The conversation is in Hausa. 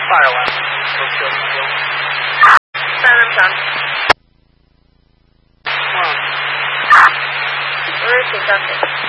fire one. Silence on. Where is he, Doctor?